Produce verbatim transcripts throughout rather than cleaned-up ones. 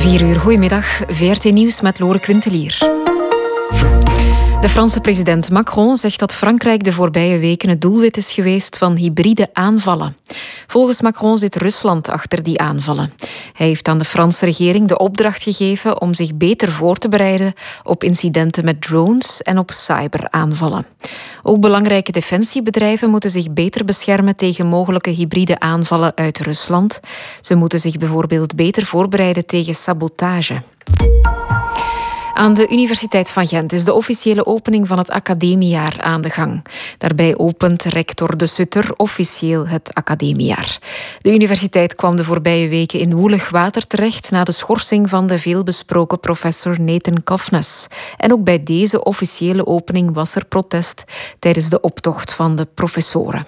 Vier uur, goedemiddag. V R T Nieuws met Lore Quintelier. De Franse president Macron zegt dat Frankrijk de voorbije weken het doelwit is geweest van hybride aanvallen. Volgens Macron zit Rusland achter die aanvallen. Hij heeft aan de Franse regering de opdracht gegeven om zich beter voor te bereiden op incidenten met drones en op cyberaanvallen. Ook belangrijke defensiebedrijven moeten zich beter beschermen tegen mogelijke hybride aanvallen uit Rusland. Ze moeten zich bijvoorbeeld beter voorbereiden tegen sabotage. Aan de Universiteit van Gent is de officiële opening van het academiejaar aan de gang. Daarbij opent rector De Sutter officieel het academiejaar. De universiteit kwam de voorbije weken in woelig water terecht na de schorsing van de veelbesproken professor Nathan Kofnes. En ook bij deze officiële opening was er protest tijdens de optocht van de professoren.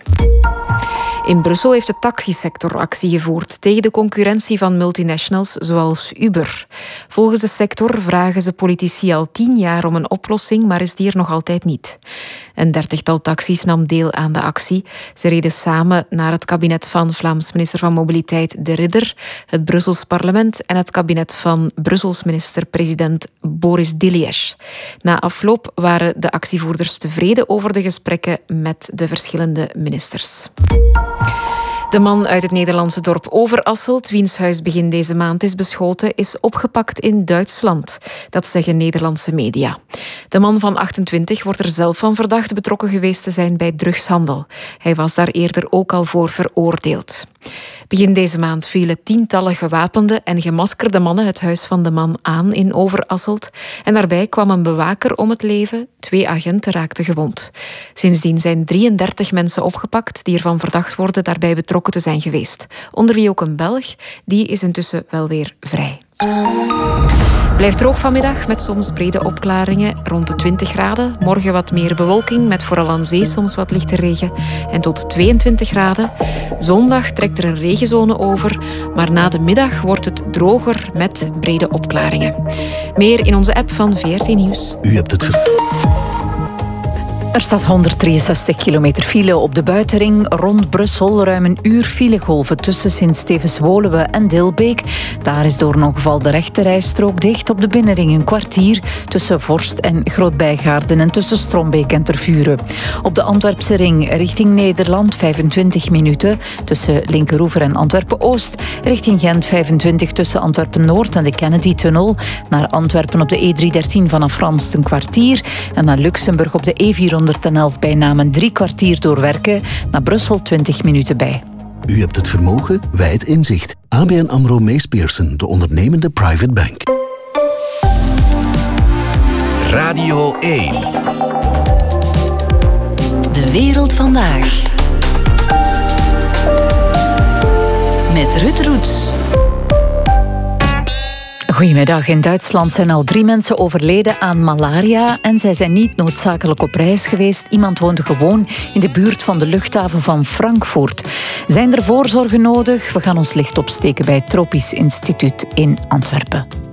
In Brussel heeft de taxisector actie gevoerd tegen de concurrentie van multinationals zoals Uber. Volgens de sector vragen ze politici al tien jaar om een oplossing, maar is die er nog altijd niet. Een dertigtal taxis nam deel aan de actie. Ze reden samen naar het kabinet van Vlaams minister van Mobiliteit De Ridder, het Brussels parlement en het kabinet van Brussels minister-president Boris Dilies. Na afloop waren de actievoerders tevreden over de gesprekken met de verschillende ministers. De man uit het Nederlandse dorp Overasselt, wiens huis begin deze maand is beschoten, is opgepakt in Duitsland. Dat zeggen Nederlandse media. De man van achtentwintig wordt er zelf van verdacht betrokken geweest te zijn bij drugshandel. Hij was daar eerder ook al voor veroordeeld. Begin deze maand vielen tientallen gewapende en gemaskerde mannen het huis van de man aan in Overasselt. En daarbij kwam een bewaker om het leven. Twee agenten raakten gewond. Sindsdien zijn drieëndertig mensen opgepakt die ervan verdacht worden daarbij betrokken te zijn geweest. Onder wie ook een Belg. Die is intussen wel weer vrij. Blijft droog vanmiddag met soms brede opklaringen rond de twintig graden. Morgen wat meer bewolking met vooral aan zee soms wat lichte regen. En tot tweeëntwintig graden. Zondag trekt er een regenzone over. Maar na de middag wordt het droger met brede opklaringen. Meer in onze app van V R T Nieuws. U hebt het ver... Er staat honderddrieënzestig kilometer file op de buitenring rond Brussel. Ruim een uur filegolven tussen Sint-Stevens-Woluwe en Dilbeek. Daar is door een ongeval de rechterrijstrook dicht. Op de binnenring een kwartier tussen Vorst en Groot-Bijgaarden en tussen Strombeek en Tervuren. Op de Antwerpse ring richting Nederland vijfentwintig minuten tussen Linkeroever en Antwerpen-Oost. Richting Gent vijfentwintig tussen Antwerpen-Noord en de Kennedy-tunnel. Naar Antwerpen op de E driehonderddertien vanaf Franst een kwartier. En naar Luxemburg op de E vierhonderdelf bij Namen drie kwartier doorwerken. Naar Brussel twintig minuten bij. U hebt het vermogen, wij het inzicht. A B N AMRO Mees Pierson, de ondernemende private bank. Radio één. De wereld vandaag. Met Ruud Roets. Goedemiddag. In Duitsland zijn al drie mensen overleden aan malaria en zij zijn niet noodzakelijk op reis geweest. Iemand woonde gewoon in de buurt van de luchthaven van Frankfurt. Zijn er voorzorgen nodig? We gaan ons licht opsteken bij het Tropisch Instituut in Antwerpen.